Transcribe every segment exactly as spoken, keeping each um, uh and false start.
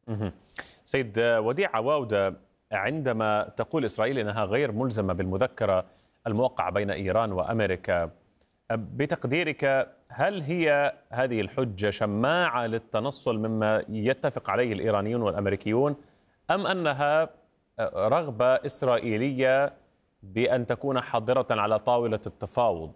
مهم. سيد وديع عواودة، عندما تقول إسرائيل أنها غير ملزمة بالمذكرة الموقعة بين إيران وأمريكا، بتقديرك هل هي هذه الحجة شماعة للتنصل مما يتفق عليه الإيرانيون والأمريكيون، أم أنها رغبة إسرائيلية بأن تكون حاضرة على طاولة التفاوض؟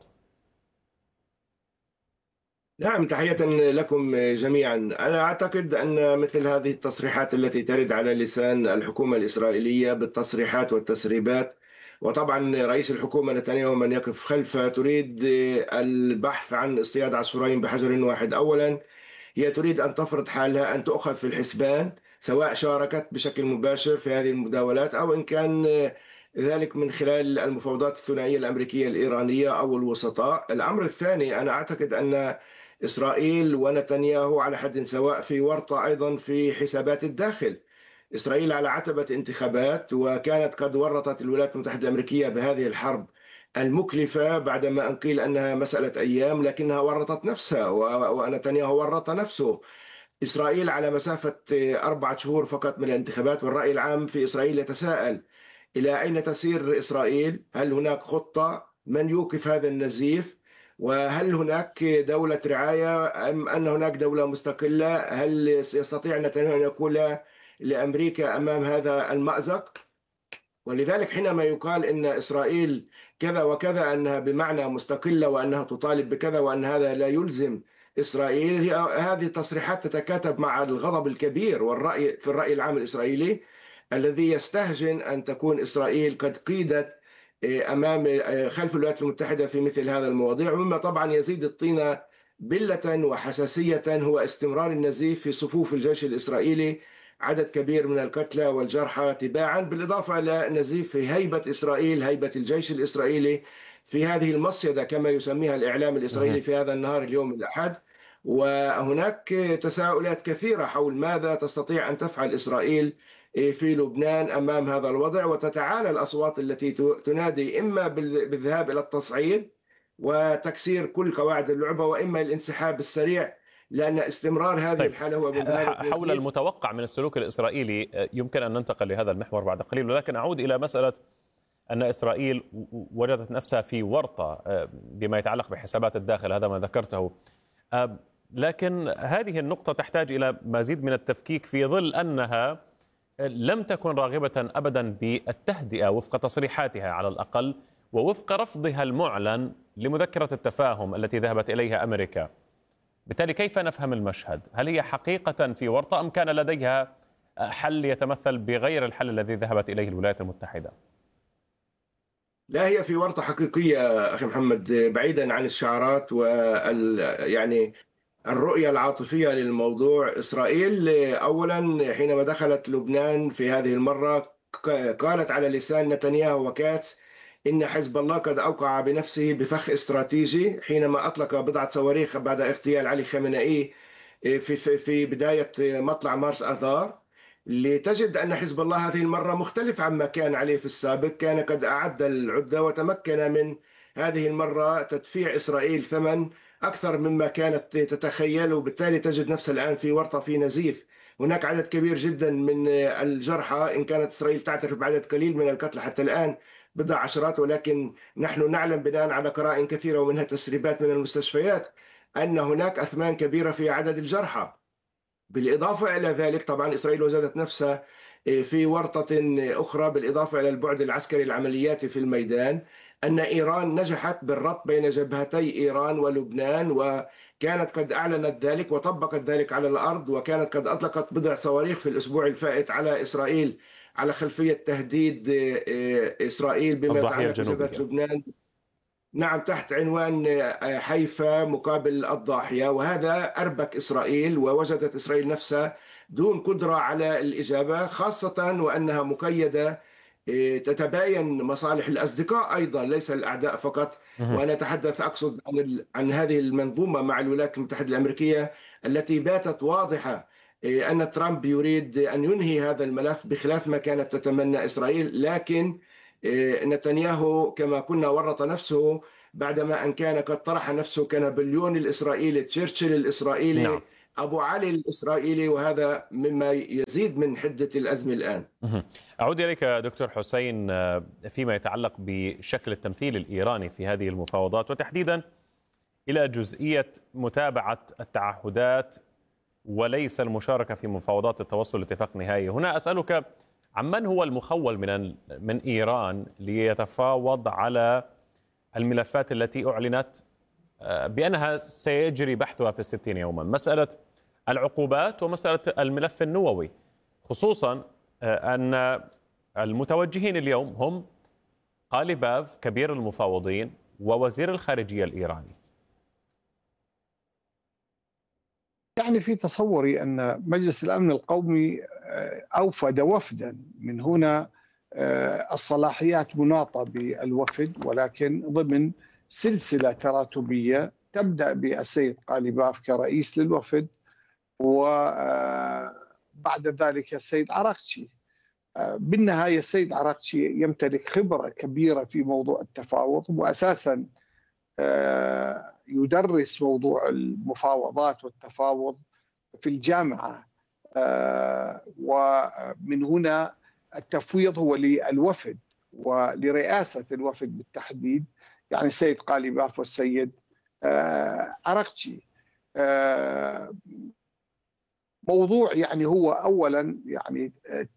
نعم، تحية لكم جميعا. أنا أعتقد أن مثل هذه التصريحات التي ترد على لسان الحكومة الإسرائيلية بالتصريحات والتسريبات، وطبعا رئيس الحكومة نتنياهو من يقف خلفه، تريد البحث عن اصطياد عصفورين بحجر واحد. أولا، هي تريد أن تفرض حالها، أن تؤخذ في الحسبان، سواء شاركت بشكل مباشر في هذه المداولات أو إن كان ذلك من خلال المفاوضات الثنائية الأمريكية الإيرانية أو الوسطاء. الأمر الثاني، أنا أعتقد أن إسرائيل ونتنياهو على حد سواء في ورطة أيضا في حسابات الداخل. إسرائيل على عتبة انتخابات، وكانت قد ورطت الولايات المتحدة الأمريكية بهذه الحرب المكلفة بعدما أن قيل أنها مسألة أيام، لكنها ورطت نفسها ونتنياهو ورط نفسه. إسرائيل على مسافة أربعة شهور فقط من الانتخابات، والرأي العام في إسرائيل يتساءل إلى أين تسير إسرائيل؟ هل هناك خطة؟ من يوقف هذا النزيف؟ وهل هناك دولة رعاية أم أن هناك دولة مستقلة؟ هل يستطيع نتنياهو أن يقول لا لأمريكا أمام هذا المأزق؟ ولذلك حينما يقال إن إسرائيل كذا وكذا، أنها بمعنى مستقلة وأنها تطالب بكذا وأن هذا لا يلزم إسرائيل، هذه التصريحات تتكاتب مع الغضب الكبير والرأي في الرأي العام الإسرائيلي الذي يستهجن أن تكون إسرائيل قد قيدت أمام خلف الولايات المتحدة في مثل هذا المواضيع. ومما طبعا يزيد الطينة بلة وحساسية هو استمرار النزيف في صفوف الجيش الإسرائيلي، عدد كبير من القتلى والجرحى تباعا، بالإضافة إلى نزيف في هيبة إسرائيل، هيبة الجيش الإسرائيلي في هذه المصيدة كما يسميها الإعلام الإسرائيلي في هذا النهار اليوم الأحد. وهناك تساؤلات كثيرة حول ماذا تستطيع أن تفعل إسرائيل في لبنان أمام هذا الوضع، وتتعالى الأصوات التي تنادي إما بالذهاب إلى التصعيد وتكسير كل قواعد اللعبة، وإما الانسحاب السريع، لأن استمرار هذه طيب، الحالة هو بمثابة حول المتوقع من السلوك الإسرائيلي يمكن أن ننتقل لهذا المحور بعد قليل، ولكن أعود إلى مسألة أن إسرائيل وجدت نفسها في ورطة بما يتعلق بحسابات الداخل، هذا ما ذكرته، لكن هذه النقطة تحتاج إلى مزيد من التفكيك في ظل أنها لم تكن راغبة أبدا بالتهدئة وفق تصريحاتها على الأقل، ووفق رفضها المعلن لمذكرة التفاهم التي ذهبت إليها أمريكا. بالتالي كيف نفهم المشهد؟ هل هي حقيقة في ورطة أم كان لديها حل يتمثل بغير الحل الذي ذهبت إليه الولايات المتحدة؟ لا، هي في ورطة حقيقية أخي محمد، بعيدا عن الشعارات وال يعني الرؤية العاطفية للموضوع. إسرائيل أولا حينما دخلت لبنان في هذه المرة قالت على لسان نتنياهو وكاتس إن حزب الله قد أوقع بنفسه بفخ استراتيجي حينما أطلق بضعة صواريخ بعد اغتيال علي خامنئي في في بداية مطلع مارس آذار، لتجد أن حزب الله هذه المرة مختلف عما كان عليه في السابق. كان قد أعد العدة وتمكن من هذه المرة تدفيع إسرائيل ثمن أكثر مما كانت تتخيل، وبالتالي تجد نفسها الآن في ورطة، في نزيف. هناك عدد كبير جدا من الجرحى، إن كانت إسرائيل تعترف بعدد قليل من القتلى حتى الآن بضع عشرات، ولكن نحن نعلم بناء على قرائن كثيرة ومنها تسريبات من المستشفيات أن هناك أثمان كبيرة في عدد الجرحى. بالإضافة إلى ذلك طبعا إسرائيل وجدت نفسها في ورطة أخرى، بالإضافة إلى البعد العسكري العملياتي في الميدان، أن إيران نجحت بالربط بين جبهتي إيران ولبنان، وكانت قد أعلنت ذلك وطبقت ذلك على الأرض، وكانت قد أطلقت بضع صواريخ في الأسبوع الفائت على إسرائيل على خلفية تهديد إسرائيل بما يتعلق بجبهة لبنان. نعم، تحت عنوان حيفا مقابل الضاحية، وهذا أربك إسرائيل، ووجدت إسرائيل نفسها دون قدرة على الإجابة، خاصة وأنها مقيدة تتباين مصالح الأصدقاء أيضا ليس الأعداء فقط. وأنا أتحدث أقصد عن, عن هذه المنظومة مع الولايات المتحدة الأمريكية التي باتت واضحة أن ترامب يريد أن ينهي هذا الملف بخلاف ما كانت تتمنى إسرائيل، لكن نتنياهو كما كنا ورط نفسه بعدما أن كان قد طرح نفسه كنابليون الإسرائيلي، تشرشل الإسرائيلي، نعم. أبو علي الإسرائيلي، وهذا مما يزيد من حدة الأزمة الآن. أعود إليك دكتور حسين فيما يتعلق بشكل التمثيل الإيراني في هذه المفاوضات، وتحديدا إلى جزئية متابعة التعهدات وليس المشاركة في مفاوضات التوصل لاتفاق نهائي. هنا أسألك عمن هو المخول من من إيران ليتفاوض على الملفات التي أعلنت بأنها سيجري بحثها في الستين يوما، مسألة العقوبات ومسألة الملف النووي، خصوصا أن المتوجهين اليوم هم قاليباف كبير المفاوضين ووزير الخارجية الإيراني. يعني في تصوري أن مجلس الأمن القومي أوفد وفدا، من هنا الصلاحيات مناطة بالوفد، ولكن ضمن سلسلة تراتبية تبدأ بالسيد قاليباف كرئيس للوفد، وبعد ذلك السيد عراقچي. بالنهاية السيد عراقچي يمتلك خبرة كبيرة في موضوع التفاوض، وأساسا يدرس موضوع المفاوضات والتفاوض في الجامعة، ومن هنا التفويض هو للوفد ولرئاسة الوفد بالتحديد، يعني السيد قاليباف والسيد عراقچي. موضوع يعني هو أولا يعني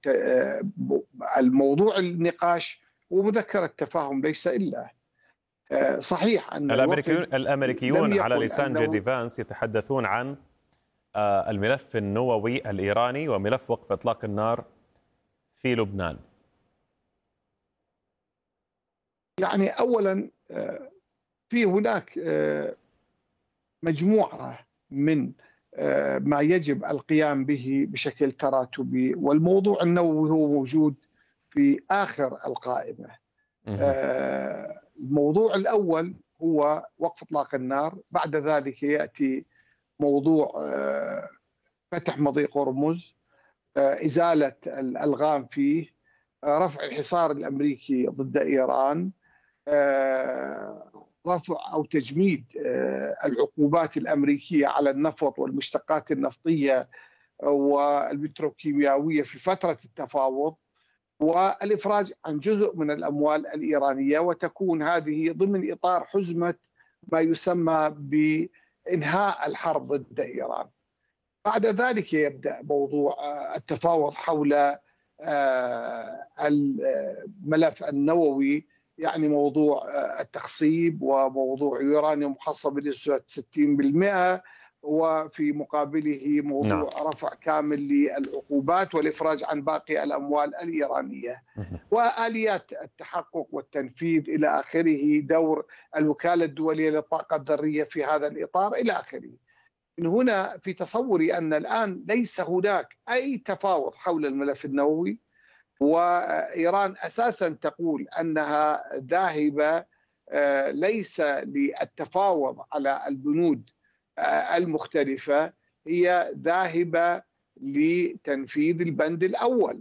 الموضوع النقاش ومذكرة تفاهم، ليس إلا صحيح أن الأمريكيون, الأمريكيون على لسان جي دي فانس يتحدثون عن الملف النووي الإيراني وملف وقف إطلاق النار في لبنان. يعني أولا في هناك مجموعة من ما يجب القيام به بشكل تراتبي، والموضوع النووي هو موجود في آخر القائمة. الموضوع الأول هو وقف إطلاق النار، بعد ذلك يأتي موضوع فتح مضيق هرمز، إزالة الألغام فيه، رفع الحصار الأمريكي ضد إيران، رفع أو تجميد العقوبات الأمريكية على النفط والمشتقات النفطية والبتروكيماوية في فترة التفاوض، والإفراج عن جزء من الأموال الإيرانية، وتكون هذه ضمن إطار حزمة ما يسمى بإنهاء الحرب ضد إيران. بعد ذلك يبدأ موضوع التفاوض حول الملف النووي، يعني موضوع التخصيب وموضوع يورانيوم مخصب بنسبة ستين بالمئة، وفي مقابله موضوع نعم. رفع كامل للعقوبات والإفراج عن باقي الأموال الإيرانية وآليات التحقق والتنفيذ إلى آخره، دور الوكالة الدولية للطاقة الذرية في هذا الإطار إلى آخره. من هنا في تصوري أن الآن ليس هناك أي تفاوض حول الملف النووي، وإيران أساسا تقول أنها ذاهبة ليس للتفاوض على البنود المختلفة، هي ذاهبة لتنفيذ البند الأول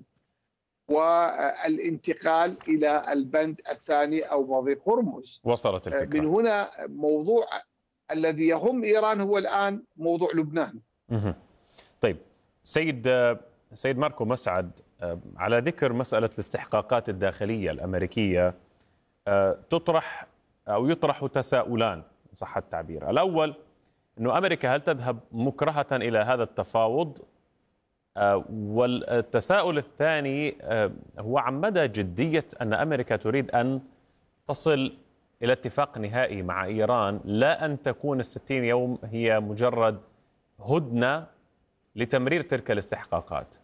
والانتقال إلى البند الثاني أو مضيق هرمز. وصلت الفكرة. من هنا موضوع الذي يهم إيران هو الآن موضوع لبنان. طيب سيد سيد ماركو مسعد، على ذكر مسألة الاستحقاقات الداخلية الأمريكية، تطرح أو يطرح تساؤلان صح التعبير. الأول أنه أمريكا هل تذهب مكرهة إلى هذا التفاوض؟ والتساؤل الثاني هو عن مدى جدية أن أمريكا تريد أن تصل إلى اتفاق نهائي مع إيران، لا أن تكون الستين يوم هي مجرد هدنة لتمرير تلك الاستحقاقات.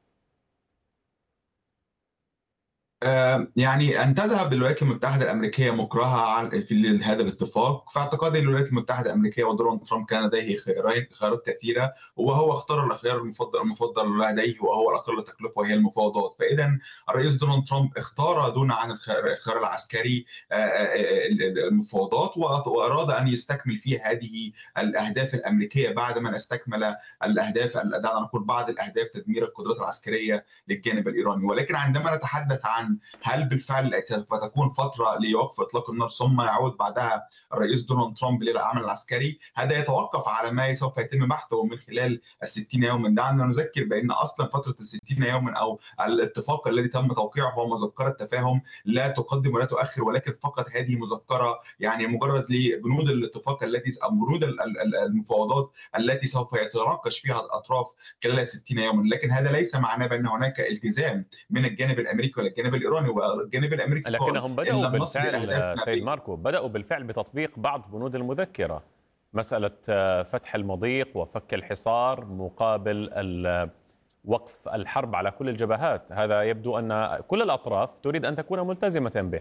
يعني أن تذهب الولايات المتحدة الأمريكية مكرهة عن في هذا الاتفاق، في اعتقادي الولايات المتحدة الأمريكية ودونالد ترامب كان لديه خيارين خيارات كثيرة، وهو اختار الخيار المفضل المفضل لديه وهو الأقل تكلفة وهي المفاوضات. فإذا الرئيس دونالد ترامب اختار دون عن الخيار العسكري المفاوضات، وأراد أن يستكمل فيه هذه الأهداف الأمريكية بعد ما استكمل الأهداف، دعنا نقول بعض الأهداف تدمير القدرات العسكرية للجانب الإيراني. ولكن عندما نتحدث عن عن هل بالفعل سوف تكون فترة لوقف إطلاق النار ثم يعود بعدها الرئيس دونالد ترامب للعمل العسكري، هذا يتوقف على ما سوف يتم بحثه من خلال الستين يوما. دعنا نذكر بأن أصلا فترة الستين يوما أو الاتفاق الذي تم توقيعه هو مذكرة تفاهم لا تقدم ولا تؤخر، ولكن فقط هذه مذكرة يعني مجرد لبنود الاتفاق التي أو بنود المفاوضات التي سوف يتناقش فيها الأطراف خلال ستين يوما، لكن هذا ليس معناه بأن هناك التزام من الجانب الأمريكي ولا الجانب الإيراني. والجانب الأمريكي لكنهم بدأوا بالفعل سيد ماركو بدأوا بالفعل بتطبيق بعض بنود المذكرة، مسألة فتح المضيق وفك الحصار مقابل وقف الحرب على كل الجبهات. هذا يبدو أن كل الأطراف تريد أن تكون ملتزمة به.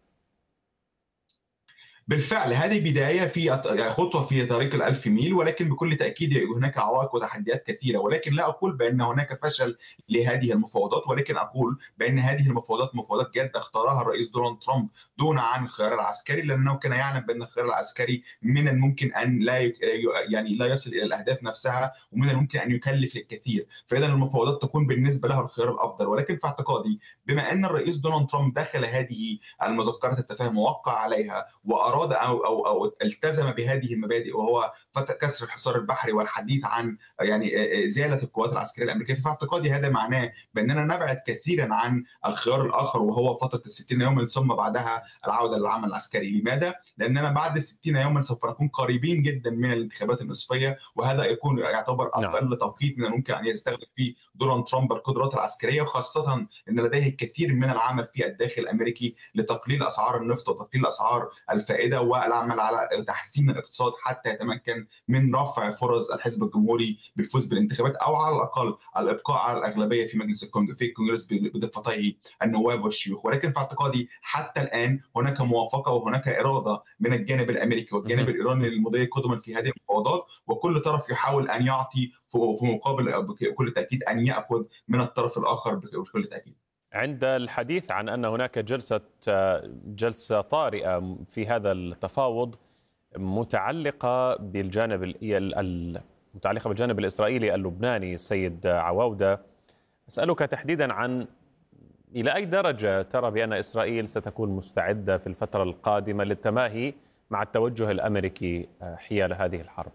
بالفعل هذه بداية في خطوة في طريق الألف ميل، ولكن بكل تأكيد هناك عوائق وتحديات كثيرة، ولكن لا أقول بأن هناك فشل لهذه المفاوضات، ولكن أقول بأن هذه المفاوضات مفاوضات جادة اختارها الرئيس دونالد ترامب دون عن الخيار العسكري، لأنه كان يعلم بأن الخيار العسكري من الممكن أن لا يعني لا يصل إلى الأهداف نفسها، ومن الممكن أن يكلف الكثير، فإذا المفاوضات تكون بالنسبة له الخيار الأفضل. ولكن في اعتقادي بما أن الرئيس دونالد ترامب دخل هذه المذكرات التفاهم ووقع عليها وأراد أو أو أو التزم بهذه المبادئ، وهو كسر الحصار البحري والحديث عن يعني إزالة القوات العسكرية الأمريكية، في اعتقادي هذا معناه بأننا نبعد كثيرا عن الخيار الآخر وهو فترة الستين يوما ثم بعدها العودة للعمل العسكري. لماذا؟ لأننا بعد الستين يوما سوف نكون قريبين جدا من الانتخابات النصفية، وهذا يكون يعتبر أقل نعم. توقيت من الممكن أن يستخدم فيه دونالد ترامب القدرات العسكرية، وخاصة أن لديه الكثير من العمل في الداخل الأمريكي لتقليل أسعار النفط وتقليل أسعار الفائدة والعمل على تحسين الاقتصاد حتى يتمكن من رفع فرص الحزب الجمهوري بالفوز بالانتخابات، او على الاقل الابقاء على الاغلبيه في مجلس الكونغرس في الكونغرس بضفتيه النواب والشيوخ. ولكن في اعتقادي حتى الان هناك موافقه وهناك اراده من الجانب الامريكي والجانب الايراني للمضي قدما في هذه المفاوضات، وكل طرف يحاول ان يعطي في مقابل بكل تاكيد ان ياخذ من الطرف الاخر بكل تاكيد. عند الحديث عن أن هناك جلسة جلسة طارئة في هذا التفاوض متعلقة بالجانب المتعلقة بالجانب الإسرائيلي اللبناني، السيد عواودة، أسألك تحديدا عن إلى أي درجة ترى بأن إسرائيل ستكون مستعدة في الفترة القادمة للتماهي مع التوجه الأمريكي حيال هذه الحرب؟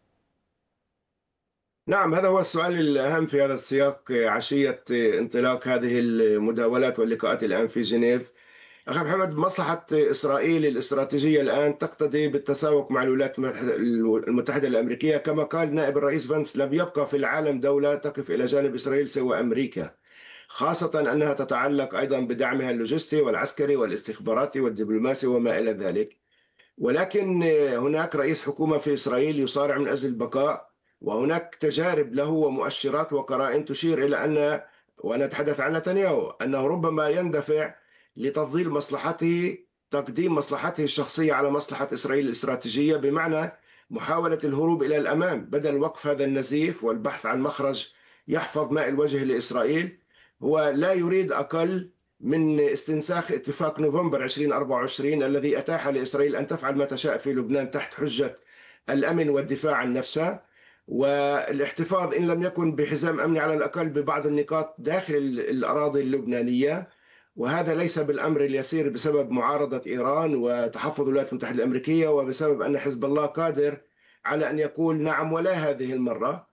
نعم، هذا هو السؤال الأهم في هذا السياق عشية انطلاق هذه المداولات واللقاءات الآن في جنيف. أخي محمد، مصلحة إسرائيل الاستراتيجية الآن تقتضي بالتساوق مع الولايات المتحدة الأمريكية. كما قال نائب الرئيس فانس، لم يبقى في العالم دولة تقف إلى جانب إسرائيل سوى أمريكا، خاصة أنها تتعلق أيضا بدعمها اللوجستي والعسكري والاستخباراتي والدبلوماسي وما إلى ذلك. ولكن هناك رئيس حكومة في إسرائيل يصارع من أجل البقاء، وهناك تجارب له ومؤشرات وقرائن تشير إلى أن، وأنا أتحدث عن نتنياهو، أنه ربما يندفع لتفضيل مصلحته، تقديم مصلحته الشخصية على مصلحة إسرائيل الاستراتيجية، بمعنى محاولة الهروب إلى الأمام بدل وقف هذا النزيف والبحث عن مخرج يحفظ ماء الوجه لإسرائيل. هو لا يريد أقل من استنساخ اتفاق نوفمبر ألفين وأربعة وعشرين الذي أتاح لإسرائيل أن تفعل ما تشاء في لبنان تحت حجة الأمن والدفاع عن نفسها، والاحتفاظ إن لم يكن بحزام أمني على الأقل ببعض النقاط داخل الأراضي اللبنانية. وهذا ليس بالأمر اليسير بسبب معارضة إيران وتحفظ الولايات المتحدة الأمريكية، وبسبب أن حزب الله قادر على أن يقول نعم ولا هذه المرة.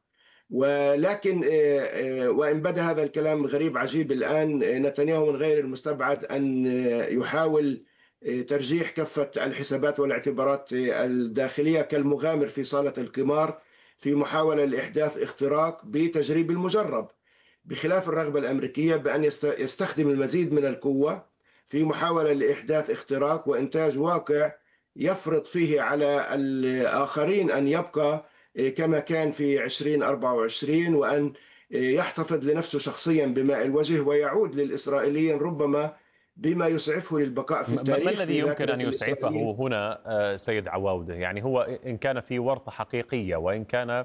ولكن وإن بدا هذا الكلام غريب عجيب الآن، نتنياهو من غير المستبعد أن يحاول ترجيح كفة الحسابات والاعتبارات الداخلية كالمغامر في صالة القمار في محاولة لإحداث اختراق بتجريب المجرب، بخلاف الرغبة الأمريكية بأن يستخدم المزيد من القوة في محاولة لإحداث اختراق وإنتاج واقع يفرض فيه على الآخرين أن يبقى كما كان في ألفين وأربعة وعشرين، وأن يحتفظ لنفسه شخصيا بماء الوجه ويعود للإسرائيليين ربما بما يسعفه للبقاء في التاريخ. ما الذي يمكن أن يسعفه هنا سيد عواودة؟ يعني هو إن كان في ورطة حقيقية وإن كان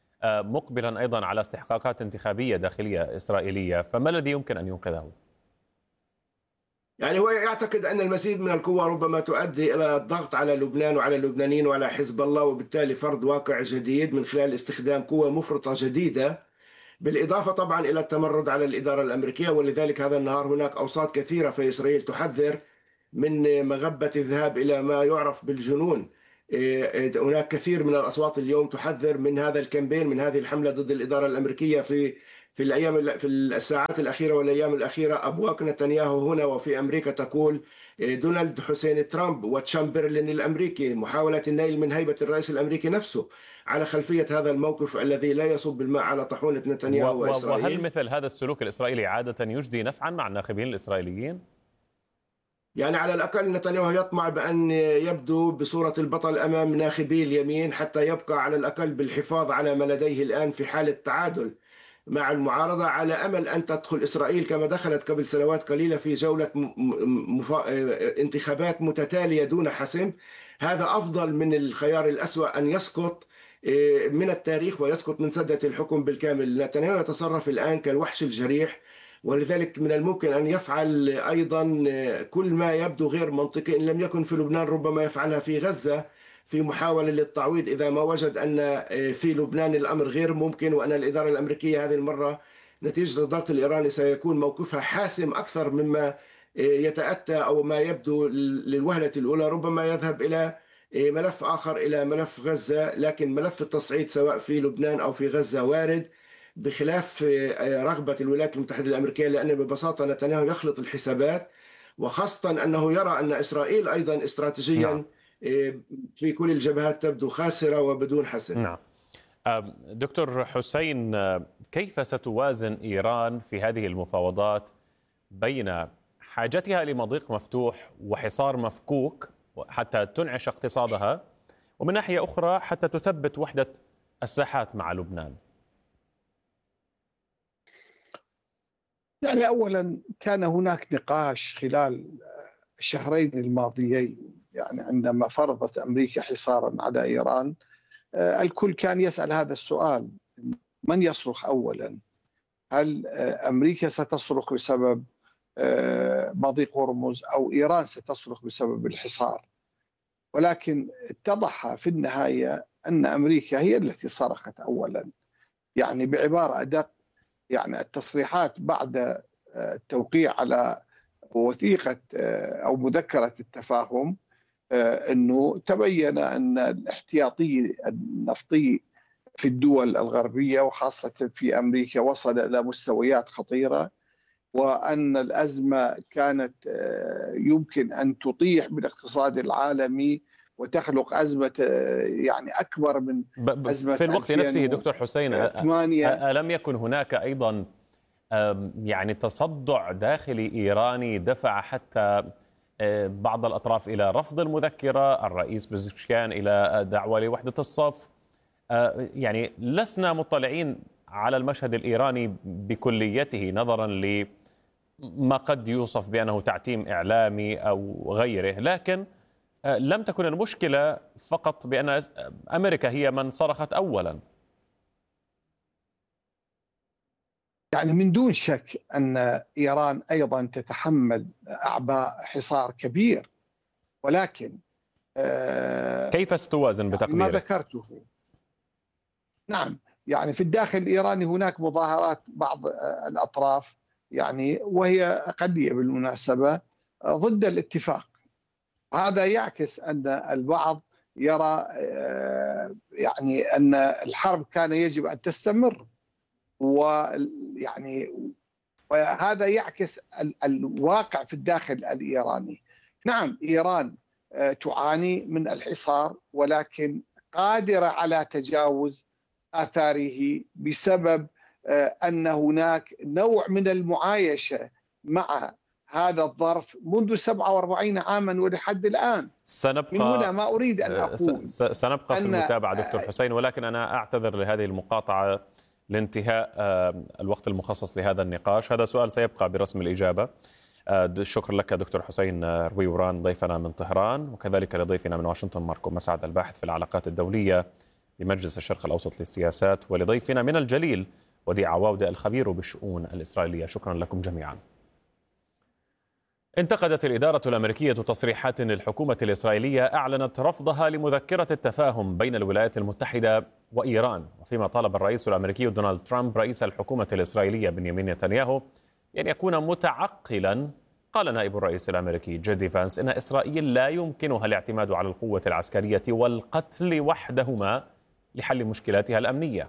مقبلا أيضا على استحقاقات انتخابية داخلية إسرائيلية، فما الذي يمكن أن ينقذه؟ يعني هو يعتقد أن المزيد من القوة ربما تؤدي إلى الضغط على لبنان وعلى اللبنانيين وعلى حزب الله، وبالتالي فرض واقع جديد من خلال استخدام قوة مفرطة جديدة بالإضافة طبعا إلى التمرد على الإدارة الأمريكية. ولذلك هذا النهار هناك أوساط كثيرة في إسرائيل تحذر من مغبة الذهاب إلى ما يعرف بالجنون. هناك كثير من الأصوات اليوم تحذر من هذا الكامبين، من هذه الحملة ضد الإدارة الأمريكية في في الأيام في الساعات الأخيرة والأيام الأخيرة. أبواق نتنياهو هنا وفي أمريكا تقول دونالد حسين ترامب وتشامبرلين الأمريكي، محاولة النيل من هيبة الرئيس الأمريكي نفسه على خلفية هذا الموقف الذي لا يصب الماء على طحونة نتنياهو وإسرائيل. وهل مثل هذا السلوك الإسرائيلي عادة يجدي نفعا مع الناخبين الإسرائيليين؟ يعني على الأقل نتنياهو يطمع بأن يبدو بصورة البطل أمام ناخبي اليمين، حتى يبقى على الأقل بالحفاظ على ما لديه الآن في حالة تعادل مع المعارضة، على أمل أن تدخل إسرائيل كما دخلت قبل سنوات قليلة في جولة مفا... انتخابات متتالية دون حسم. هذا أفضل من الخيار الأسوأ أن يسقط من التاريخ ويسقط من سدة الحكم بالكامل. نتنياهو يتصرف الآن كالوحش الجريح، ولذلك من الممكن أن يفعل أيضا كل ما يبدو غير منطقي، إن لم يكن في لبنان ربما يفعلها في غزة في محاولة للتعويض إذا ما وجد أن في لبنان الأمر غير ممكن، وأن الإدارة الأمريكية هذه المرة نتيجة الضغط الإيراني سيكون موقفها حاسم أكثر مما يتأتى أو ما يبدو للوهلة الأولى. ربما يذهب إلى ملف آخر، إلى ملف غزة، لكن ملف التصعيد سواء في لبنان أو في غزة وارد، بخلاف رغبة الولايات المتحدة الأمريكية، لأن ببساطة نتنياهو يخلط الحسابات، وخاصة أنه يرى أن إسرائيل أيضا استراتيجيا نعم. في كل الجبهات تبدو خاسرة وبدون حسم. نعم. دكتور حسين، كيف ستوازن إيران في هذه المفاوضات بين حاجتها لمضيق مفتوح وحصار مفكوك حتى تنعش اقتصادها، ومن ناحية أخرى حتى تثبت وحدة الساحات مع لبنان؟ يعني أولا كان هناك نقاش خلال الشهرين الماضيين، يعني عندما فرضت أمريكا حصارا على إيران الكل كان يسأل هذا السؤال: من يصرخ أولا؟ هل أمريكا ستصرخ بسبب مضيق هرمز أو إيران ستصرخ بسبب الحصار؟ ولكن اتضح في النهاية أن أمريكا هي التي صرخت أولا. يعني بعبارة أدق، يعني التصريحات بعد التوقيع على وثيقة أو مذكرة التفاهم أنه تبين أن الاحتياطي النفطي في الدول الغربية وخاصة في أمريكا وصل إلى مستويات خطيرة، وأن الأزمة كانت يمكن أن تطيح بالاقتصاد العالمي وتخلق أزمة يعني أكبر من أزمة في الوقت نفسه. دكتور حسين، ألم يكن هناك أيضا يعني تصدع داخلي إيراني دفع حتى بعض الأطراف إلى رفض المذكرة، الرئيس بزشكيان إلى دعوة لوحدة الصف؟ يعني لسنا مطلعين على المشهد الإيراني بكليته نظرا لما قد يوصف بأنه تعتيم إعلامي أو غيره، لكن لم تكن المشكلة فقط بأن أمريكا هي من صرخت أولا. يعني من دون شك أن إيران أيضا تتحمل أعباء حصار كبير، ولكن كيف ستوازن بتقديرك؟ ما ذكرته. نعم، يعني في الداخل الإيراني هناك مظاهرات بعض الأطراف، يعني وهي أقلية بالمناسبة، ضد الاتفاق. هذا يعكس أن البعض يرى يعني أن الحرب كان يجب أن تستمر، ويعني وهذا يعكس الواقع في الداخل الإيراني. نعم، إيران تعاني من الحصار، ولكن قادرة على تجاوز آثاره بسبب أن هناك نوع من المعايشة مع هذا الظرف منذ سبعة وأربعين عاما ولحد الآن. سنبقى من هنا ما أريد أن أقول سنبقى في المتابعة دكتور حسين، ولكن أنا أعتذر لهذه المقاطعة لانتهاء الوقت المخصص لهذا النقاش. هذا سؤال سيبقى برسم الإجابة. الشكر لك دكتور حسين رويوران ضيفنا من طهران، وكذلك لضيفنا من واشنطن ماركو مسعد الباحث في العلاقات الدولية بمجلس الشرق الأوسط للسياسات، ولضيفنا من الجليل وديع عواودة الخبير بالشؤون الإسرائيلية. شكرا لكم جميعا. انتقدت الإدارة الأمريكية تصريحات للحكومة الإسرائيلية أعلنت رفضها لمذكرة التفاهم بين الولايات المتحدة وإيران، وفيما طالب الرئيس الأمريكي دونالد ترامب رئيس الحكومة الإسرائيلية بنيامين نتنياهو بأن يكون متعقلا. قال نائب الرئيس الأمريكي جي دي فانس إن إسرائيل لا يمكنها الاعتماد على القوة العسكرية والقتل وحدهما لحل مشكلاتها الأمنية.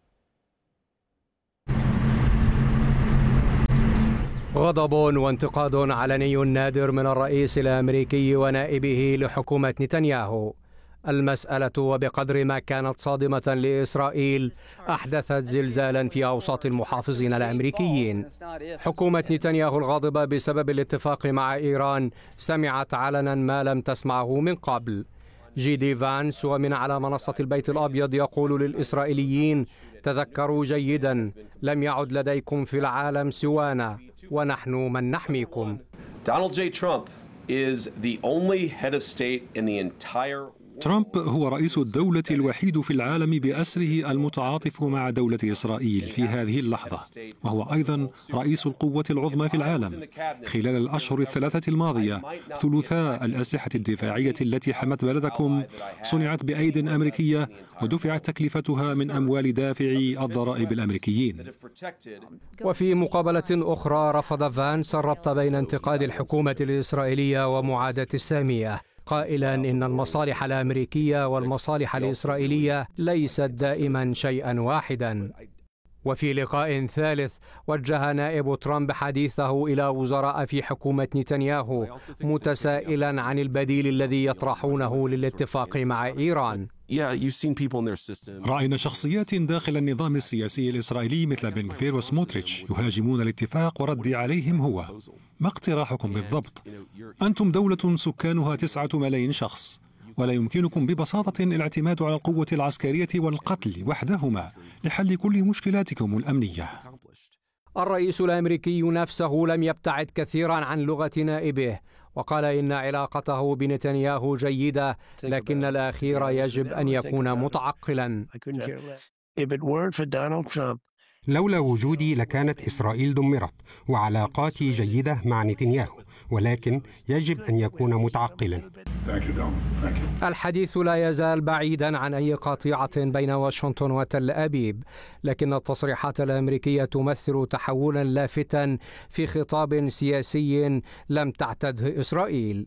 غضب وانتقاد علني نادر من الرئيس الأمريكي ونائبه لحكومة نتنياهو. المسألة وبقدر ما كانت صادمة لإسرائيل أحدثت زلزالا في أوساط المحافظين الأمريكيين. حكومة نتنياهو الغاضبة بسبب الاتفاق مع إيران سمعت علنا ما لم تسمعه من قبل. جي دي فانس ومن على منصة البيت الأبيض يقول للإسرائيليين: تذكروا جيدا، لم يعد لديكم في العالم سوانا ونحن من نحميكم. Donald J. Trump is the only head of state in the entire ترامب هو رئيس الدولة الوحيد في العالم بأسره المتعاطف مع دولة إسرائيل في هذه اللحظة، وهو أيضا رئيس القوة العظمى في العالم. خلال الأشهر الثلاثة الماضية ثلثاء الأسلحة الدفاعية التي حمت بلدكم صنعت بأيد أمريكية ودفعت تكلفتها من أموال دافعي الضرائب الأمريكيين. وفي مقابلة أخرى رفض فانس الربط بين انتقاد الحكومة الإسرائيلية ومعاداة السامية، قائلا إن المصالح الأمريكية والمصالح الإسرائيلية ليست دائما شيئا واحدا. وفي لقاء ثالث وجه نائب ترامب حديثه إلى وزراء في حكومة نتنياهو متسائلا عن البديل الذي يطرحونه للاتفاق مع إيران. رأينا شخصيات داخل النظام السياسي الإسرائيلي مثل بن غفير وسموتريتش يهاجمون الاتفاق، وردي عليهم هو: ما اقتراحكم بالضبط؟ أنتم دولة سكانها تسعة ملايين شخص، ولا يمكنكم ببساطة الاعتماد على القوة العسكرية والقتل وحدهما لحل كل مشكلاتكم الأمنية. الرئيس الأمريكي نفسه لم يبتعد كثيرا عن لغة نائبه، وقال إن علاقته بنتنياهو جيدة، لكن الأخير يجب أن يكون متعقلا. لولا وجودي لكانت إسرائيل دمرت، وعلاقاتي جيدة مع نتنياهو، ولكن يجب أن يكون متعقلا. الحديث لا يزال بعيدا عن أي قطيعة بين واشنطن وتل أبيب، لكن التصريحات الأمريكية تمثل تحولا لافتا في خطاب سياسي لم تعتده إسرائيل.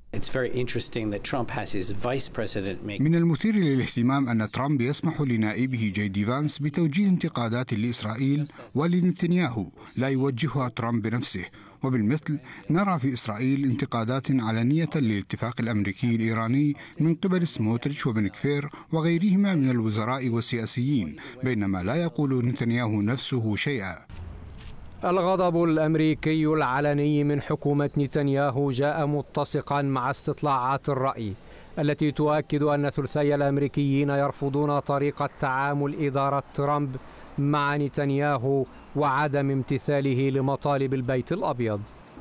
من المثير للاهتمام أن ترامب يسمح لنائبه جي دي فانس بتوجيه انتقادات لإسرائيل ولنتنياهو لا يوجهها ترامب بنفسه، وبالمثل نرى في إسرائيل انتقادات علنية للاتفاق الأمريكي الإيراني من قبل سموتريتش وبن غفير وغيرهما من الوزراء والسياسيين، بينما لا يقول نتنياهو نفسه شيئا. الغضب الأمريكي العلني من حكومة نتنياهو جاء متسقا مع استطلاعات الرأي التي تؤكد أن ثلثي الأمريكيين يرفضون طريقة تعامل إدارة ترامب مع نتنياهو وعدم امتثاله لمطالب البيت الأبيض.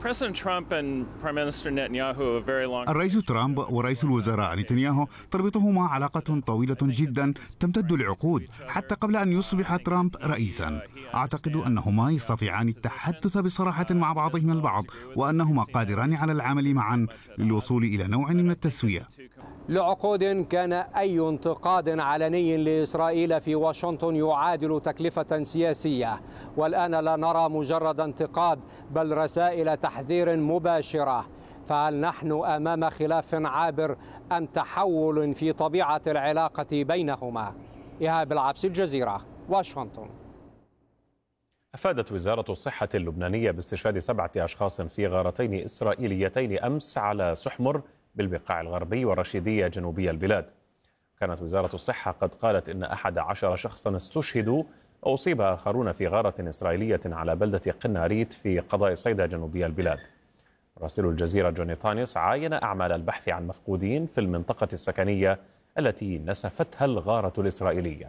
الرئيس ترامب ورئيس الوزراء نتنياهو تربطهما علاقة طويلة جدا تمتد لعقود حتى قبل أن يصبح ترامب رئيسا. أعتقد أنهما يستطيعان التحدث بصراحة مع بعضهما البعض، وأنهما قادران على العمل معا للوصول إلى نوع من التسوية. لعقود كان أي انتقاد علني لإسرائيل في واشنطن يعادل تكلفة سياسية، والآن لا نرى مجرد انتقاد بل رسائل تحذير مباشرة. فهل نحن أمام خلاف عابر أم تحول في طبيعة العلاقة بينهما؟ إيهاب العبسي، الجزيرة، واشنطن. أفادت وزارة الصحة اللبنانية باستشهاد سبعة أشخاص في غارتين إسرائيليتين أمس على سحمر بالبقاع الغربي والرشيدية جنوبي البلاد. كانت وزارة الصحة قد قالت إن أحد عشر شخصا استشهدوا وأصيب آخرون في غارة إسرائيلية على بلدة قناريت في قضاء صيدا جنوبي البلاد. مراسل الجزيرة جوني تانيوس عاين أعمال البحث عن مفقودين في المنطقة السكنية التي نسفتها الغارة الإسرائيلية.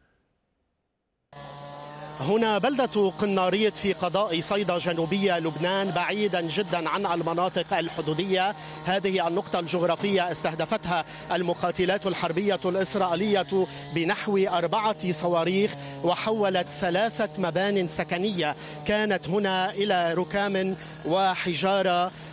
هنا بلدة قناريت في قضاء صيدا جنوبية لبنان، بعيدا جدا عن المناطق الحدودية. هذه النقطة الجغرافية استهدفتها المقاتلات الحربية الإسرائيلية بنحو أربعة صواريخ، وحولت ثلاثة مبان سكنية كانت هنا إلى ركام وحجارة.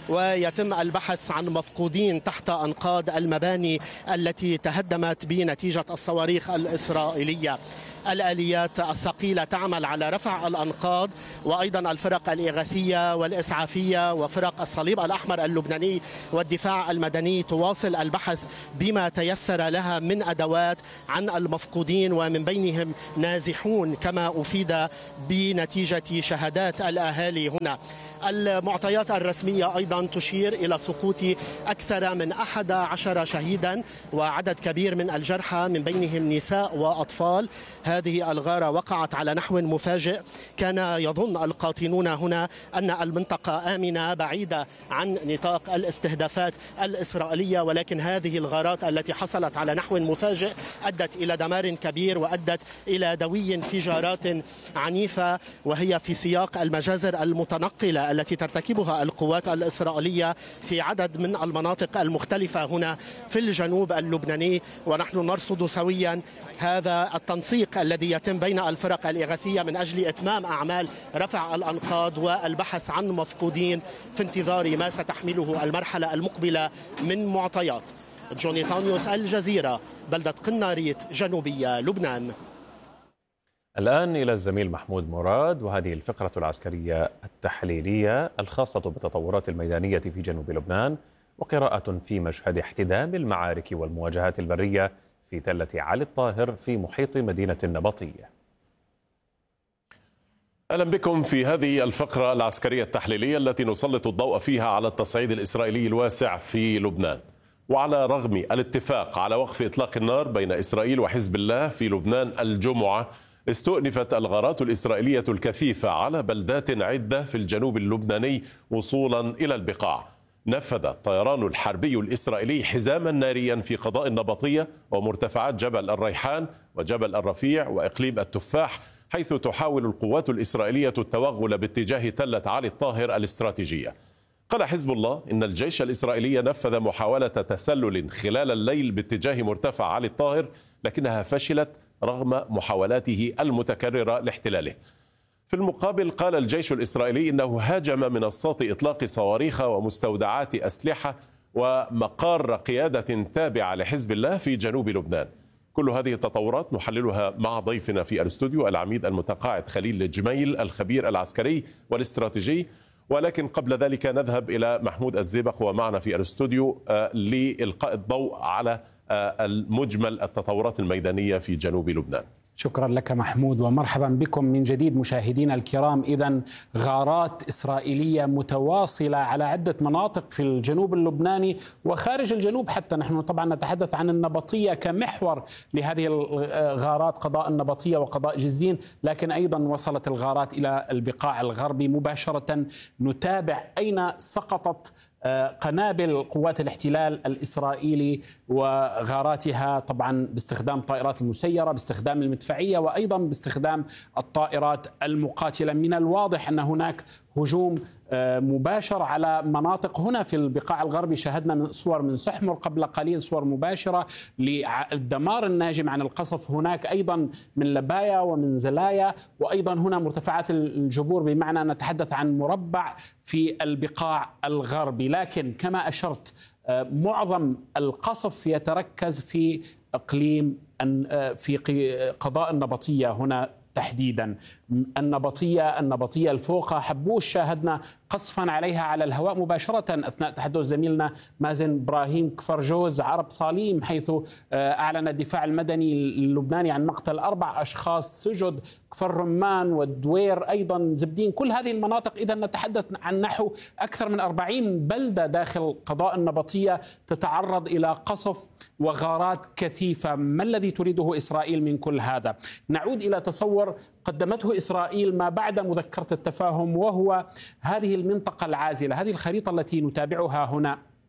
ويتم البحث عن مفقودين تحت أنقاض المباني التي تهدمت بنتيجة الصواريخ الإسرائيلية. الآليات الثقيلة تعمل على رفع الأنقاض، وأيضا الفرق الإغاثية والإسعافية وفرق الصليب الأحمر اللبناني والدفاع المدني تواصل البحث بما تيسر لها من أدوات عن المفقودين، ومن بينهم نازحون كما أفيد بنتيجة شهادات الأهالي هنا. المعطيات الرسمية أيضا تشير إلى سقوط أكثر من أحد عشر شهيدا وعدد كبير من الجرحى من بينهم نساء وأطفال. هذه الغارة وقعت على نحو مفاجئ. كان يظن القاطنون هنا أن المنطقة آمنة بعيدة عن نطاق الاستهدافات الإسرائيلية، ولكن هذه الغارات التي حصلت على نحو مفاجئ أدت إلى دمار كبير وأدت إلى دوي انفجارات عنيفة، وهي في سياق المجازر المتنقلة التي ترتكبها القوات الإسرائيلية في عدد من المناطق المختلفة هنا في الجنوب اللبناني. ونحن نرصد سويا هذا التنسيق الذي يتم بين الفرق الإغاثية من أجل إتمام أعمال رفع الأنقاض والبحث عن مفقودين في انتظار ما ستحمله المرحلة المقبلة من معطيات. جوني تانيوس، الجزيرة، بلدة قناريت، جنوبية لبنان. الآن إلى الزميل محمود مراد وهذه الفقرة العسكرية التحليلية الخاصة بالتطورات الميدانية في جنوب لبنان وقراءة في مشهد احتدام المعارك والمواجهات البرية في تلة علي الطاهر في محيط مدينة النبطية. أهلا بكم في هذه الفقرة العسكرية التحليلية التي نسلط الضوء فيها على التصعيد الإسرائيلي الواسع في لبنان. وعلى رغم الاتفاق على وقف إطلاق النار بين إسرائيل وحزب الله في لبنان الجمعة، استؤنفت الغارات الإسرائيلية الكثيفة على بلدات عدة في الجنوب اللبناني وصولا إلى البقاع. نفذ الطيران الحربي الإسرائيلي حزاما ناريا في قضاء النبطية ومرتفعات جبل الريحان وجبل الرفيع وإقليم التفاح، حيث تحاول القوات الإسرائيلية التوغل باتجاه تلة علي الطاهر الاستراتيجية. قال حزب الله إن الجيش الإسرائيلي نفذ محاولة تسلل خلال الليل باتجاه مرتفع علي الطاهر، لكنها فشلت رغم محاولاته المتكررة لاحتلاله. في المقابل قال الجيش الإسرائيلي إنه هاجم منصات إطلاق صواريخ ومستودعات أسلحة ومقار قيادة تابعة لحزب الله في جنوب لبنان. كل هذه التطورات نحللها مع ضيفنا في الاستوديو العميد المتقاعد خليل الجميل الخبير العسكري والاستراتيجي. ولكن قبل ذلك نذهب إلى محمود الزيبق ومعنا في الاستوديو لإلقاء الضوء على المجمل التطورات الميدانية في جنوب لبنان. شكرا لك محمود ومرحبا بكم من جديد مشاهدينا الكرام. إذن غارات إسرائيلية متواصلة على عدة مناطق في الجنوب اللبناني وخارج الجنوب حتى. نحن طبعا نتحدث عن النبطية كمحور لهذه الغارات، قضاء النبطية وقضاء جزين، لكن أيضا وصلت الغارات إلى البقاع الغربي مباشرة. نتابع أين سقطت قنابل قوات الاحتلال الإسرائيلي وغاراتها، طبعا باستخدام الطائرات المسيرة، باستخدام المدفعية، وأيضا باستخدام الطائرات المقاتلة. من الواضح أن هناك هجوم مباشر على مناطق هنا في البقاع الغربي. شاهدنا صور من سحمر قبل قليل، صور مباشرة للدمار الناجم عن القصف. هناك أيضا من لبايا ومن زلايا، وأيضا هنا مرتفعات الجبور، بمعنى نتحدث عن مربع في البقاع الغربي. لكن كما أشرت معظم القصف يتركز في إقليم في قضاء النبطية هنا تحديدا. النبطية النبطية الفوقة حبوش شاهدنا قصفا عليها على الهواء مباشرة أثناء تحدث زميلنا مازن إبراهيم كفرجوز عرب صاليم، حيث أعلن الدفاع المدني اللبناني عن مقتل أربع أشخاص، سجد، كفر رمان والدوير، أيضا زبدين، كل هذه المناطق. إذا نتحدث عن نحو أكثر من أربعين بلدة داخل قضاء النبطية تتعرض إلى قصف وغارات كثيفة. ما الذي تريده إسرائيل من كل هذا؟ نعود إلى تصور قدمته إسرائيل ما بعد مذكرة التفاهم، وهو هذه المنطقة العازلة، هذه الخريطة التي نتابعها هنا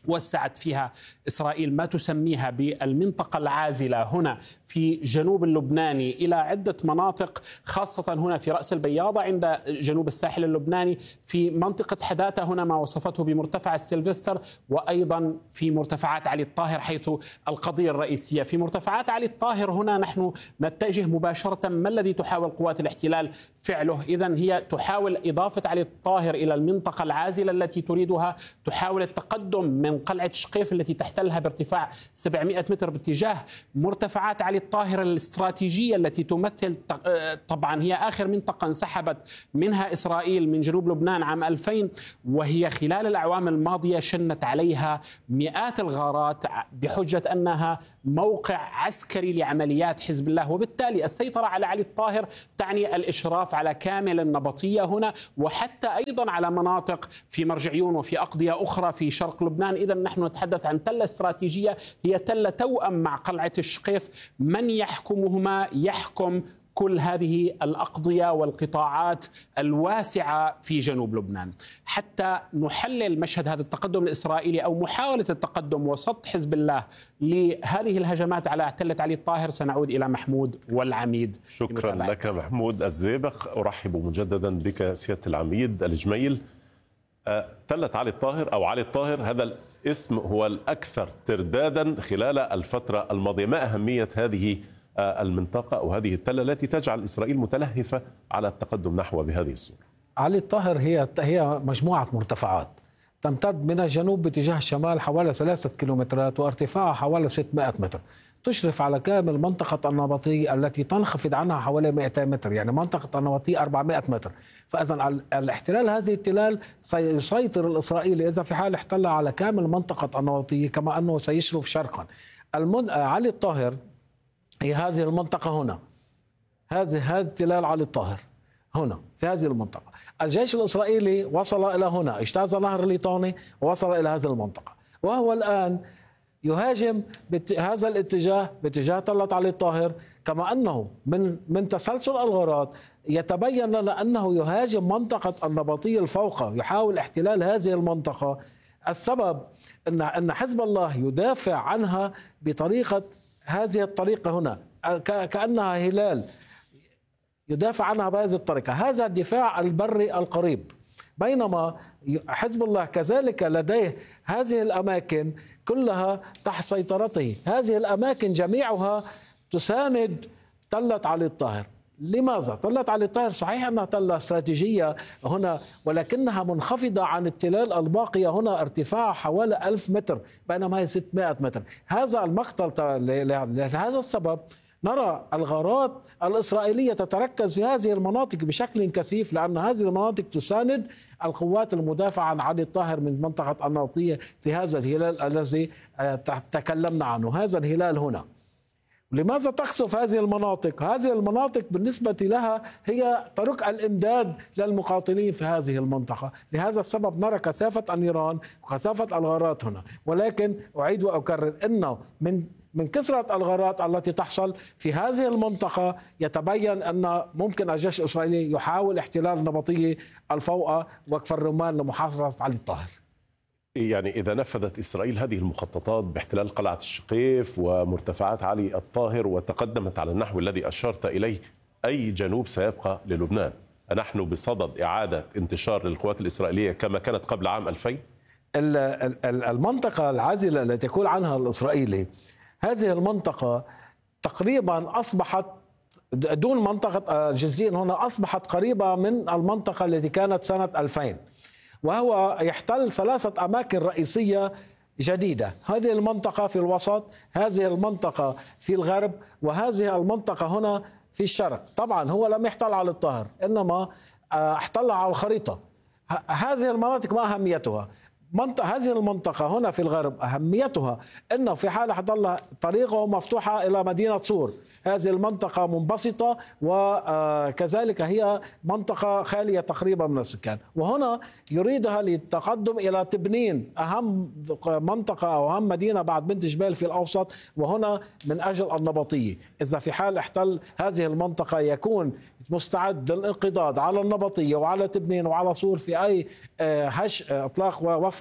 وسعت فيها إسرائيل ما تسميها بالمنطقة العازلة هنا في جنوب اللبناني إلى عدة مناطق، خاصة هنا في رأس البياضة عند جنوب الساحل اللبناني، في منطقة حداثة هنا ما وصفته بمرتفع السيلفستر، وأيضا في مرتفعات علي الطاهر حيث القضية الرئيسية. في مرتفعات علي الطاهر هنا نحن نتجه مباشرة ما الذي تحاول قوات الاحتلال فعله؟ إذن هي تحاول إضافة علي الطاهر إلى المنطقة العازلة التي تريدها، تحاول التقدم من قلعة شقيف التي تحتلها بارتفاع سبعمئة متر باتجاه مرتفعات علي الطاهر الاستراتيجية التي تمثل طبعا هي آخر منطقة انسحبت منها إسرائيل من جنوب لبنان عام ألفين، وهي خلال الأعوام الماضية شنت عليها مئات الغارات بحجة أنها موقع عسكري لعمليات حزب الله، وبالتالي السيطرة على علي الطاهر تعني الإشراف على كامل النبطية هنا، وحتى أيضا على مناطق في مرجعيون وفي أقضية أخرى في شرق لبنان. إذا نحن نتحدث عن تلة استراتيجية هي تلة توأم مع قلعة الشقيف، من يحكمهما يحكم كل هذه الأقضية والقطاعات الواسعة في جنوب لبنان. حتى نحلل مشهد هذا التقدم الإسرائيلي أو محاولة التقدم وسط حزب الله لهذه الهجمات على تلة علي الطاهر، سنعود إلى محمود والعميد. شكرا لك محمود الزيبق. أرحب مجددا بك سيادة العميد الجميل. تلة علي الطاهر أو علي الطاهر، هذا الاسم هو الأكثر تردادا خلال الفترة الماضية. ما أهمية هذه المنطقة أو هذه التلة التي تجعل إسرائيل متلهفة على التقدم نحو بهذه الصورة؟ علي الطاهر هي هي مجموعة مرتفعات تمتد من الجنوب باتجاه الشمال حوالي ثلاثة كيلومترات وارتفاعها حوالي ستمائة متر، تشرف على كامل منطقة النبطية التي تنخفض عنها حوالي مئتين متر، يعني منطقة النبطية أربعمائة متر. فإذا الاحتلال هذه التلال سيسيطر الإسرائيلي إذا في حال احتل على كامل منطقة النبطية، كما أنه سيشرف شرقا. المن... علي الطاهر هي هذه المنطقة هنا، هذه هذه تلال علي الطاهر هنا في هذه المنطقة. الجيش الإسرائيلي وصل إلى هنا، اجتاز نهر الليطاني ووصل إلى هذه المنطقة، وهو الآن يهاجم بهذا الاتجاه باتجاه تلة علي الطاهر، كما أنه من من تسلسل الغارات يتبين لنا أنه يهاجم منطقة النبطية الفوقى، يحاول احتلال هذه المنطقة. السبب أن أن حزب الله يدافع عنها بطريقة هذه الطريقة هنا، كأنها هلال يدافع عنها بهذه الطريقة. هذا الدفاع البري القريب، بينما حزب الله كذلك لديه هذه الأماكن كلها تحت سيطرته. هذه الأماكن جميعها تساند تلة علي الطاهر. لماذا؟ تلة علي الطاهر صحيح أنها تلة استراتيجية هنا، ولكنها منخفضة عن التلال الباقية هنا، ارتفاع حوالي ألف متر بينما هي ستمائة متر. هذا المقتل لهذا السبب نرى الغارات الإسرائيلية تتركز في هذه المناطق بشكل كثيف، لأن هذه المناطق تساند القوات المدافعة عن علي الطاهر من منطقة النبطية في هذا الهلال الذي تكلمنا عنه، هذا الهلال هنا. لماذا تخسف هذه المناطق؟ هذه المناطق بالنسبة لها هي طرق الإمداد للمقاتلين في هذه المنطقة، لهذا السبب نرى كثافة النيران وكثافة الغارات هنا. ولكن أعيد وأكرر أنه من من كثرة الغارات التي تحصل في هذه المنطقة يتبين أن ممكن الجيش الإسرائيلي يحاول احتلال النبطية الفوقى وكفر الرمان لمحاصرة علي الطاهر. يعني إذا نفذت إسرائيل هذه المخططات باحتلال قلعة الشقيف ومرتفعات علي الطاهر وتقدمت على النحو الذي أشرت إليه، أي جنوب سيبقى للبنان؟ نحن بصدد إعادة انتشار للقوات الإسرائيلية كما كانت قبل عام ألفين؟ المنطقة العازلة التي يقول عنها الإسرائيلي، هذه المنطقة تقريبا أصبحت دون منطقة جزئين هنا، أصبحت قريبة من المنطقة التي كانت سنة ألفين، وهو يحتل ثلاثة أماكن رئيسية جديدة. هذه المنطقة في الوسط، هذه المنطقة في الغرب، وهذه المنطقة هنا في الشرق. طبعا هو لم يحتل على الطاهر، إنما احتلها على الخريطة. هذه المناطق ما أهميتها؟ منطقة هذه المنطقة هنا في الغرب أهميتها أنه في حال حضل طريقه مفتوحة إلى مدينة صور، هذه المنطقة منبسطة وكذلك هي منطقة خالية تقريبا من السكان، وهنا يريدها للتقدم إلى تبنين، أهم منطقة أو أهم مدينة بعد بنت جبال في الأوسط، وهنا من أجل النبطية. إذا في حال احتل هذه المنطقة يكون مستعد للانقضاض على النبطية وعلى تبنين وعلى صور في أي هش إطلاق ووفق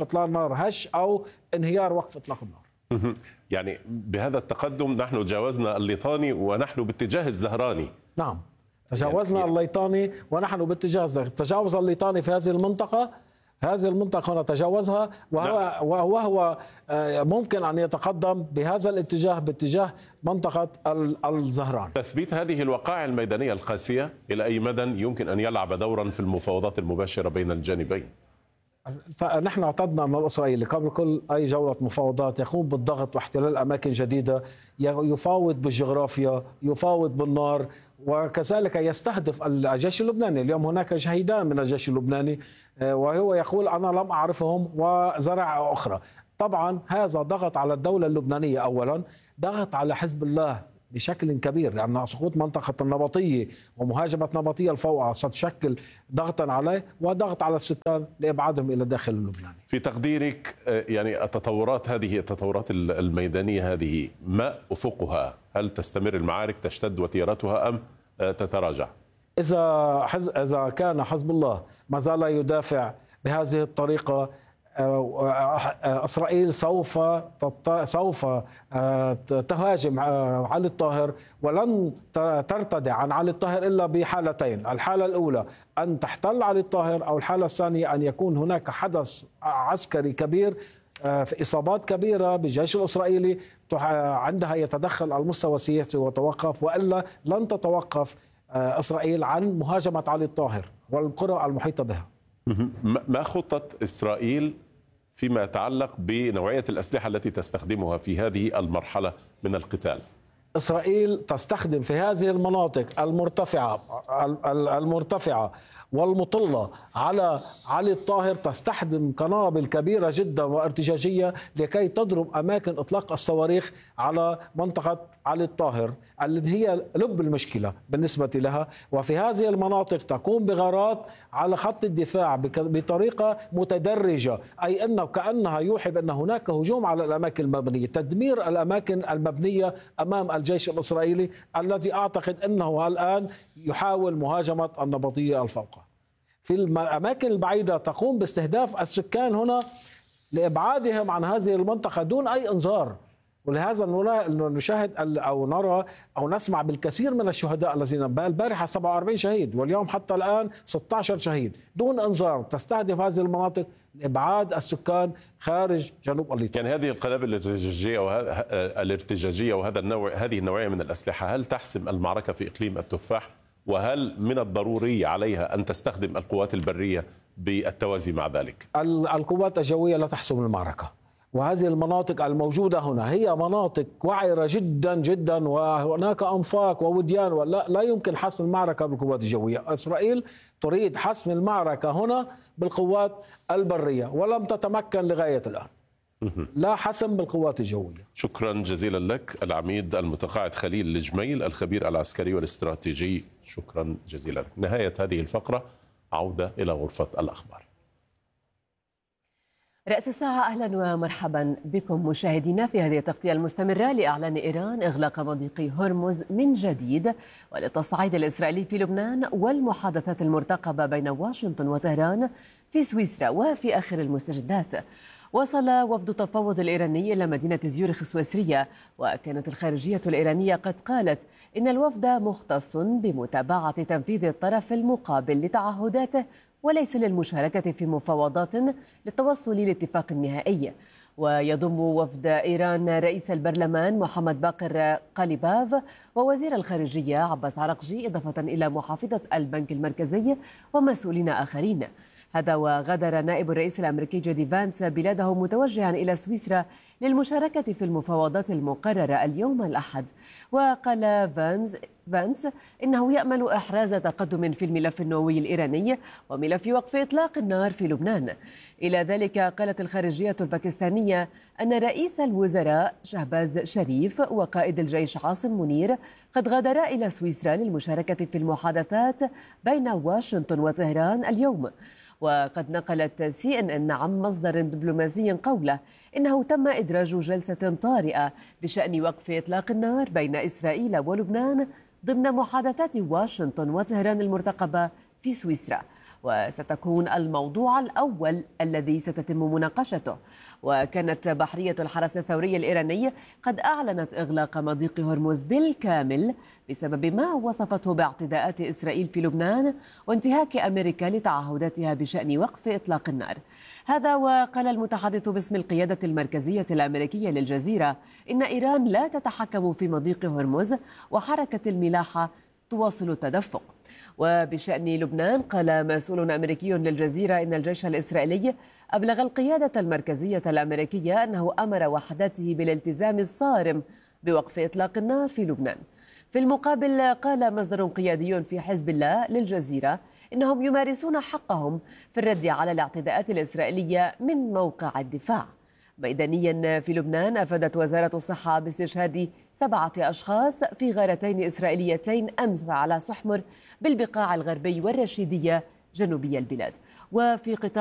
وقف إطلاق النار هش أو انهيار وقف إطلاق النار. يعني بهذا التقدم نحن جاوزنا الليطاني ونحن باتجاه الزهراني. نعم، تجاوزنا يعني الليطاني ونحن باتجاه الزهراني. تجاوز الليطاني في هذه المنطقة، هذه المنطقة هنا تجاوزها، وهو, نعم. وهو ممكن أن يتقدم بهذا الاتجاه باتجاه منطقة الزهران. تثبيت هذه الوقائع الميدانية القاسية إلى أي مدى يمكن أن يلعب دورا في المفاوضات المباشرة بين الجانبين؟ فنحن اعتدنا أن الإسرائيلي قبل كل أي جولة مفاوضات يقوم بالضغط واحتلال أماكن جديدة، يفاوض بالجغرافيا، يفاوض بالنار، وكذلك يستهدف الجيش اللبناني. اليوم هناك شهيدان من الجيش اللبناني وهو يقول أنا لم أعرفهم وزرع أخرى. طبعا هذا ضغط على الدولة اللبنانية، أولا ضغط على حزب الله بشكل كبير، لأن سقوط منطقة النبطية ومهاجمة نبطية الفوعة ستشكل ضغطا عليه وضغط على السكان لإبعادهم إلى الداخل اللبناني. في تقديرك يعني التطورات هذه التطورات الميدانية هذه ما أفقها؟ هل تستمر المعارك تشتد وتيرتها أم تتراجع؟ إذا حز... إذا كان حزب الله ما زال يدافع بهذه الطريقة، إسرائيل سوف سوف تهاجم علي الطاهر، ولن ترتدع عن علي الطاهر إلا بحالتين. الحالة الأولى أن تحتل علي الطاهر، أو الحالة الثانية أن يكون هناك حدث عسكري كبير في إصابات كبيرة بالجيش الإسرائيلي، عندها يتدخل المستوى السياسي وتوقف، وإلا لن تتوقف إسرائيل عن مهاجمة علي الطاهر والقرى المحيطة بها. ما خطة إسرائيل فيما يتعلق بنوعية الأسلحة التي تستخدمها في هذه المرحلة من القتال؟ إسرائيل تستخدم في هذه المناطق المرتفعة المرتفعة والمطلة على علي الطاهر، تستخدم قنابل كبيرة جدا وارتجاجية لكي تضرب أماكن إطلاق الصواريخ على منطقة علي الطاهر التي هي لب المشكلة بالنسبة لها. وفي هذه المناطق تقوم بغارات على خط الدفاع بطريقة متدرجة، أي أنه كأنها يوحي بأن هناك هجوم على الأماكن المبنية، تدمير الأماكن المبنية أمام الجيش الإسرائيلي الذي أعتقد أنه الآن يحاول مهاجمة النبطية الفوقة. في الأماكن البعيدة تقوم باستهداف السكان هنا لإبعادهم عن هذه المنطقة دون أي إنذار. ولهذا نشاهد أو نرى أو نسمع بالكثير من الشهداء الذين البارحة سبعة وأربعين شهيد واليوم حتى الآن ستة عشر شهيد دون إنذار. تستهدف هذه المناطق لإبعاد السكان خارج جنوب الليطان. يعني هذه القنابل الارتجاجية وهذا الارتجاجية وهذا النوع هذه النوعية من الأسلحة هل تحسم المعركة في إقليم التفاح؟ وهل من الضروري عليها أن تستخدم القوات البرية بالتوازي مع ذلك؟ القوات الجوية لا تحسم المعركة، وهذه المناطق الموجودة هنا هي مناطق وعرة جدا جدا، وهناك أنفاق ووديان، ولا لا يمكن حسم المعركة بالقوات الجوية. إسرائيل تريد حسم المعركة هنا بالقوات البرية ولم تتمكن لغاية الآن. لا حسم بالقوات الجوية. شكرا جزيلا لك العميد المتقاعد خليل الجميل الخبير العسكري والاستراتيجي، شكرا جزيلا لك. نهاية هذه الفقرة، عودة إلى غرفة الأخبار. رأس الساعة، أهلا ومرحبا بكم مشاهدينا في هذه التغطية المستمرة لإعلان إيران إغلاق مضيق هرمز من جديد وللتصعيد الإسرائيلي في لبنان والمحادثات المرتقبة بين واشنطن وطهران في سويسرا. وفي آخر المستجدات، وصل وفد التفاوض الإيراني إلى مدينة زيورخ السويسرية، وكانت الخارجية الإيرانية قد قالت إن الوفد مختص بمتابعة تنفيذ الطرف المقابل لتعهداته وليس للمشاركة في مفاوضات للتوصل لاتفاق نهائي. ويضم وفد إيران رئيس البرلمان محمد باقر قاليباف ووزير الخارجية عباس عراقجي، إضافة إلى محافظة البنك المركزي ومسؤولين آخرين. هذا وغادر نائب الرئيس الأمريكي جي دي فانس بلاده متوجها إلى سويسرا للمشاركة في المفاوضات المقررة اليوم الأحد. وقال فانس فانس إنه يأمل إحراز تقدم في الملف النووي الإيراني وملف وقف إطلاق النار في لبنان. إلى ذلك قالت الخارجية الباكستانية أن رئيس الوزراء شهباز شريف وقائد الجيش عاصم منير قد غادرا إلى سويسرا للمشاركة في المحادثات بين واشنطن وطهران اليوم. وقد نقلت سي إن إن عن مصدر دبلوماسي قوله إنه تم إدراج جلسة طارئة بشأن وقف إطلاق النار بين إسرائيل ولبنان ضمن محادثات واشنطن وطهران المرتقبة في سويسرا. وستكون الموضوع الأول الذي ستتم مناقشته. وكانت بحرية الحرس الثوري الإيراني قد أعلنت إغلاق مضيق هرمز بالكامل بسبب ما وصفته باعتداءات إسرائيل في لبنان وانتهاك أمريكا لتعهداتها بشأن وقف إطلاق النار. هذا وقال المتحدث باسم القيادة المركزية الأمريكية للجزيرة إن إيران لا تتحكم في مضيق هرمز وحركة الملاحة تواصل التدفق. وبشأن لبنان قال مسؤول أمريكي للجزيرة إن الجيش الإسرائيلي أبلغ القيادة المركزية الأمريكية أنه أمر وحداته بالالتزام الصارم بوقف إطلاق النار في لبنان. في المقابل قال مصدر قيادي في حزب الله للجزيرة إنهم يمارسون حقهم في الرد على الاعتداءات الإسرائيلية من موقع الدفاع. ميدانيا في لبنان أفادت وزارة الصحة باستشهاد سبعة أشخاص في غارتين إسرائيليتين أمس على سحمر بالبقاع الغربي والرشيدية جنوبي البلاد. وفي قطاع